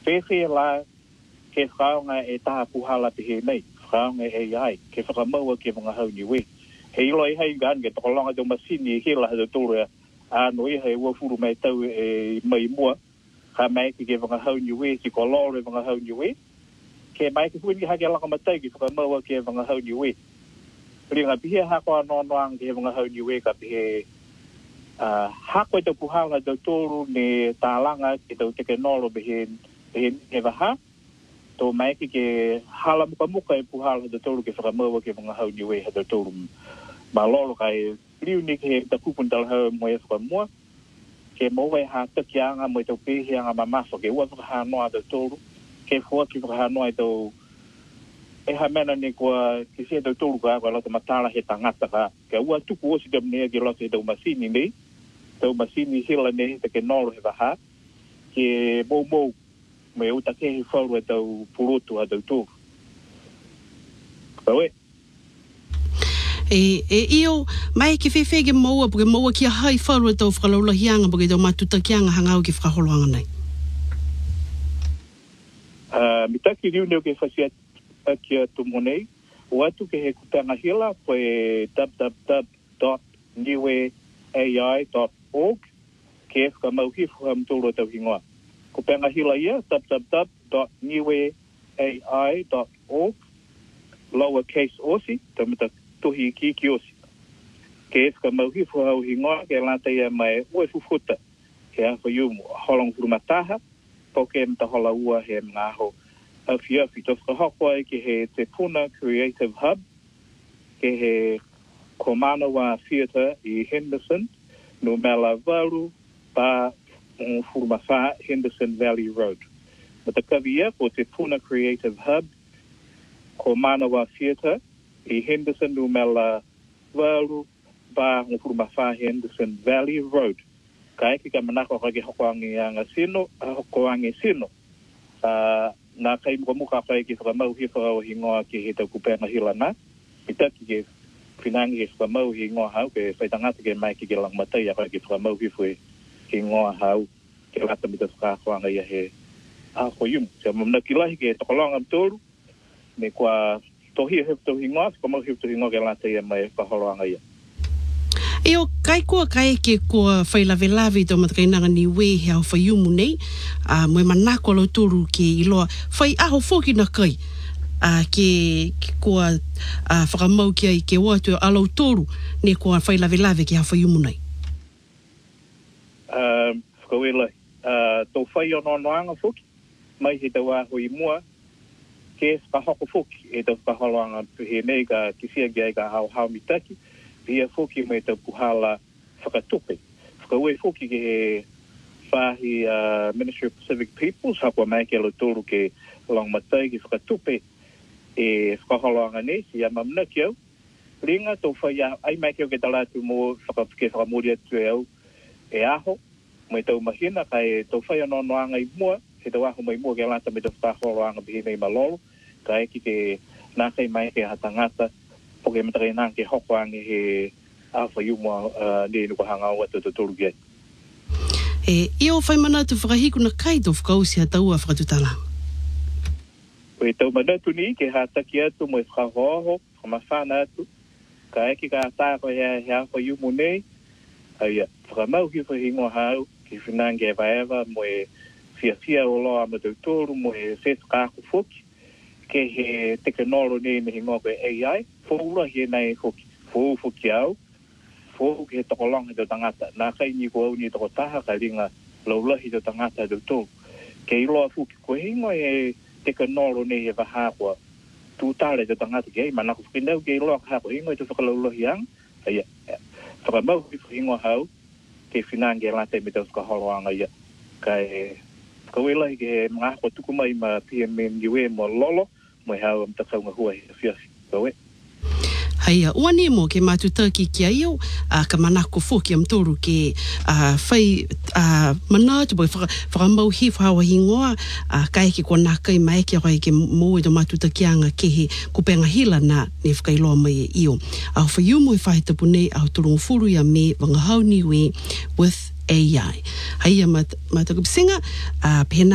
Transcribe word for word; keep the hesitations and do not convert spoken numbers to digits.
Fefe la ke whaonga e taha puhala te he nei, whaonga e ai, ke whakamaua ke mga hau niwe. He ilo i hei gan ke tokolonga tō masini e hila hata tōrea āno i hei ua furu mai tau e mai mua, ka mai ke ke mga hau niwe, ki kolore mga hau niwe, ke mai ke huini hake laka matai ki whakamaua ke mga hau niwe. Ringa pihe hako anoanoang ke mga hau niwe ka pihe Uh, hako te puhala te tōru ne tālanga ke tau teke noro behen behen e waha tō mai ki ke hala muka muka e puhala te tōru ke whakamaua ke mga hau niwe ha te tōru ma lolo kai riu ni ke ta kupun tala hau mo e whakamua ke maua e ha takianga mo e tau pehianga ma maso ke ua whakahanoa te tōru ke fua ki whakahanoa e tau e ha mena ni kua ki se tau tōru ka kua lata matala he tangata ka ke ua tuku osi tam nea ki lata he tau masini nei tau masini hila nei te ke noro he waha ke mou mou me uta ke he whauru e tau purotu a tau tōru. Kau e? E, e io, mai ke whewhege maua po ke maua ki a hai whauru e tau whakalaulahianga po ke tau matutakianga hangau ki whakaholoanga nei? Uh, mitaki riu neo ke whasia ki a tumo nei, o atu ke he kutanga hila po e w w w dot niwe a i dot org ke whaka mauhifu ham tōro tau hingoa. Ko penga hila ia, w w w dot niwe a i dot org, lowercase osi, tamita tohi ki ki osi. Ke whaka mauhifu hau hingoa, ke lanta ia mai ue fufuta, ke awha iumu, holong hurumataha, po ke mta hola ua he mga aho. Awhi awhi, to whakahokoa ke he Te Puna Creative Hub, ke he Komanawa Theatre i Henderson, no mela varu pa um furmawha Henderson Valley Road. Mata kawia ko Te Puna Creative Hub, Komanawa Theatre i Henderson, no mela varu pa um furmawha Henderson Valley Road. Ka eki ka manako kake hokoangi anga sino, hokoangi sino. Uh, nā kai muka muka kai ki whakamau he whakau hi ngoa ki he tau kupenga hilana. I taki ke whinangi he whakamau hi ngoa hau, ke whaitangata ke mai ki ke langmatai a kai ki whakamau hi whue hi ngoa hau, ke lata mita whakakoanga ia he ako iumu. Sia mamna ki lahi ke tokolonga mtoru, me kua tohi he tau hi ngoa, whakamau he tau hi ngoa ke lata ia mai whakaholoanga ia. Eo, kai kua kai ke kua whailawelawe tō matakainanga ni we he au whaiumu nei, uh, moe manako alo tōru ke iloa, whai aho whoki na kai, uh, ke, ke kua uh, whakamau ki ai ke watu alo tōru, ne kua whailawelawe ke hau whaiumu nei. Um, whakawela, uh, tō whai ono anoanga whoki, mai he tau aho i mua, ke whakahoko whoki, e tau whakaholoanga he nei ka kisia ki ai ka hau hau mitaki, pia foki mai tau puhala whakatupe. Whakaue foki ke he whahi uh, Ministry of Pacific Peoples, hapua mai ke alo tōru ke langmatai ki whakatupe e whakaholoanga nei, si a mamna ki au. Ringa tō whai ai mai ke au ke talatu mō whakapike whakamori atu e au e aho, mai tau mahina kai tō whai anoanoanga i mua, he tau aho mai mua ke lanta mai tau whakaholoanga bihi nei malolo, ka eki ke nākai mai ke hatangata, poke matakai nang ke hokoangi he awha iumua uh, ne nuka hanga o atu tōru ki ai. E, io whai mana tu whakahiku na kai tō whakausi a taua whakatutala? Koe tau manatu ni ke hātaki atu mo e whakahoho, whamawhana atu, ka eki ka tāko he, he awha iumu nei, aia, whakamau ki whahingo hau, ki whinange e waewa mo e fia fia o loa ma tau tōru, mo e setu kāku whoki, ke he tekenoro nei ni hingo koe A I, fōura he nei hoki, fōu whuki au, fōu ke he tokolong he tau tangata. Nā kai ni ko au ni toko taha ka ringa laulahi tau tangata tau tō. Ke iloa whuki, ko hingo he tekenoro nei he wahākua tūtāre tau tangata ke, mana ko whukinau ke iloa ka hako hingo he tau whakalaulahi ang, aia, whakamau ki whingo hau, ke whinange late me tau whakaholoanga ia. Kai, whakawelahi ke he mga hako tukumai ma P M N U E mo lolo, mo hau am takaunga hua he whiasi. Koe. Haia, ua ni mo ke matutaki ki ai au, uh, ka manako whoki am tōru ke uh, whai uh, mana te boi whakamau hi whahawa hingoa, uh, kai ke kua nākai mai ke rai ke mō e to matutakianga ke he kupenga hila na ne whakailoa mai e io. Au whaiumu e whahitapu nei au turungu furu ia me wangahau niwe with A I. Haia, matakupisinga, uh, pena